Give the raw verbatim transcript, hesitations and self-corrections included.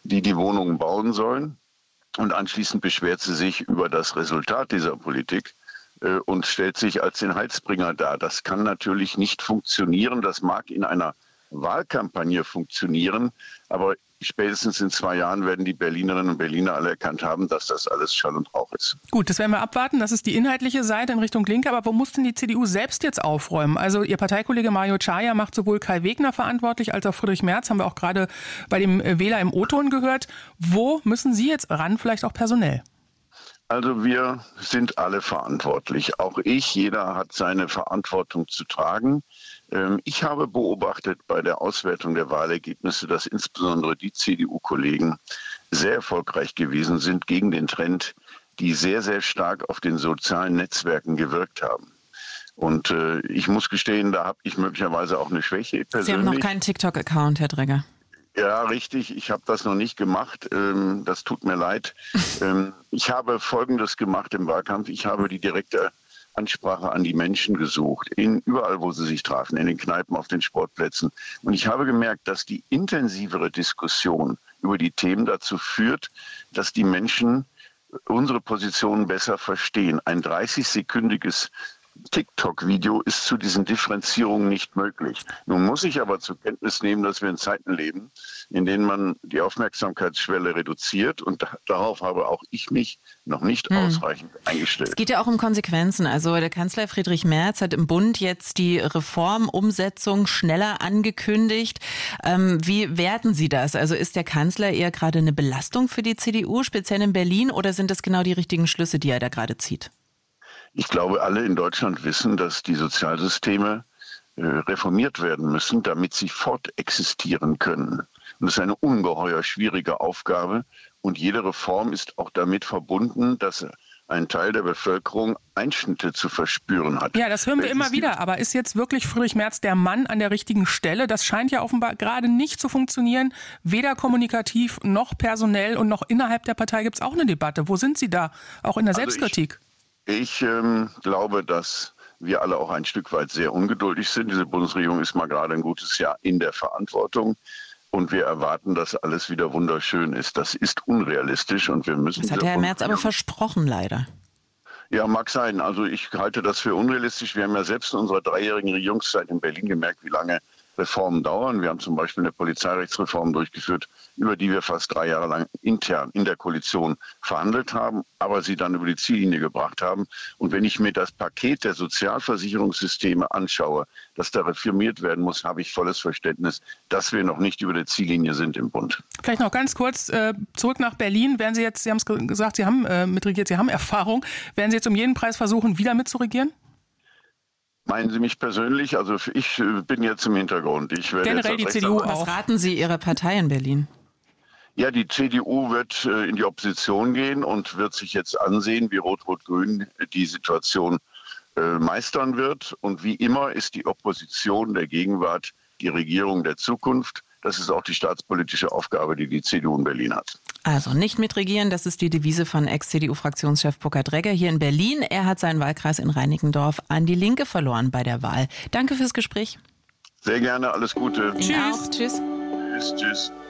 die die Wohnungen bauen sollen. Und anschließend beschwert sie sich über das Resultat dieser Politik äh, und stellt sich als den Heilsbringer dar. Das kann natürlich nicht funktionieren. Das mag in einer Wahlkampagne funktionieren, aber spätestens in zwei Jahren werden die Berlinerinnen und Berliner alle erkannt haben, dass das alles Schall und Rauch ist. Gut, das werden wir abwarten. Das ist die inhaltliche Seite in Richtung Linke. Aber wo muss denn die C D U selbst jetzt aufräumen? Also Ihr Parteikollege Mario Czaja macht sowohl Kai Wegner verantwortlich als auch Friedrich Merz, haben wir auch gerade bei dem Wähler im O-Ton gehört. Wo müssen Sie jetzt ran, vielleicht auch personell? Also wir sind alle verantwortlich. Auch ich, jeder hat seine Verantwortung zu tragen. Ich habe beobachtet bei der Auswertung der Wahlergebnisse, dass insbesondere die C D U-Kollegen sehr erfolgreich gewesen sind gegen den Trend, die sehr, sehr stark auf den sozialen Netzwerken gewirkt haben. Und äh, ich muss gestehen, da habe ich möglicherweise auch eine Schwäche persönlich. Sie haben noch keinen TikTok-Account, Herr Dregger. Ja, richtig. Ich habe das noch nicht gemacht. Ähm, das tut mir leid. ähm, ich habe Folgendes gemacht im Wahlkampf. Ich habe die direkte Ansprache an die Menschen gesucht, in, überall, wo sie sich trafen, in den Kneipen, auf den Sportplätzen. Und ich habe gemerkt, dass die intensivere Diskussion über die Themen dazu führt, dass die Menschen unsere Positionen besser verstehen. Ein dreißig-sekündiges TikTok-Video ist zu diesen Differenzierungen nicht möglich. Nun muss ich aber zur Kenntnis nehmen, dass wir in Zeiten leben, in denen man die Aufmerksamkeitsschwelle reduziert, und da, darauf habe auch ich mich noch nicht hm. ausreichend eingestellt. Es geht ja auch um Konsequenzen. Also der Kanzler Friedrich Merz hat im Bund jetzt die Reformumsetzung schneller angekündigt. Ähm, wie werten Sie das? Also ist der Kanzler eher gerade eine Belastung für die C D U, speziell in Berlin, oder sind das genau die richtigen Schlüsse, die er da gerade zieht? Ich glaube, alle in Deutschland wissen, dass die Sozialsysteme äh, reformiert werden müssen, damit sie fortexistieren können. Und das ist eine ungeheuer schwierige Aufgabe. Und jede Reform ist auch damit verbunden, dass ein Teil der Bevölkerung Einschnitte zu verspüren hat. Ja, das hören wir immer wieder. Aber ist jetzt wirklich Friedrich Merz der Mann an der richtigen Stelle? Das scheint ja offenbar gerade nicht zu funktionieren. Weder kommunikativ noch personell, und noch innerhalb der Partei gibt es auch eine Debatte. Wo sind Sie da? Auch in der also Selbstkritik? Ich Ich ähm, glaube, dass wir alle auch ein Stück weit sehr ungeduldig sind. Diese Bundesregierung ist mal gerade ein gutes Jahr in der Verantwortung. Und wir erwarten, dass alles wieder wunderschön ist. Das ist unrealistisch und wir müssen... Das hat Herr Merz aber versprochen, leider. Ja, mag sein. Also ich halte das für unrealistisch. Wir haben ja selbst in unserer dreijährigen Regierungszeit in Berlin gemerkt, wie lange Reformen dauern. Wir haben zum Beispiel eine Polizeirechtsreform durchgeführt, über die wir fast drei Jahre lang intern in der Koalition verhandelt haben, aber sie dann über die Ziellinie gebracht haben. Und wenn ich mir das Paket der Sozialversicherungssysteme anschaue, das da reformiert werden muss, habe ich volles Verständnis, dass wir noch nicht über der Ziellinie sind im Bund. Vielleicht noch ganz kurz äh, zurück nach Berlin. Werden Sie jetzt, Sie haben es gesagt, Sie haben äh, mitregiert, Sie haben Erfahrung. Werden Sie jetzt um jeden Preis versuchen, wieder mitzuregieren? Meinen Sie mich persönlich? Also ich bin jetzt im Hintergrund. Ich werde Generell jetzt die C D U Was auch. raten Sie Ihrer Partei in Berlin? Ja, die C D U wird äh, in die Opposition gehen und wird sich jetzt ansehen, wie Rot-Rot-Grün die Situation äh, meistern wird. Und wie immer ist die Opposition der Gegenwart die Regierung der Zukunft. Das ist auch die staatspolitische Aufgabe, die die C D U in Berlin hat. Also nicht mitregieren, das ist die Devise von Ex-C D U-Fraktionschef Burkhard Dregger hier in Berlin. Er hat seinen Wahlkreis in Reinickendorf an die Linke verloren bei der Wahl. Danke fürs Gespräch. Sehr gerne, alles Gute. Ihnen auch. Tschüss. Tschüss, tschüss.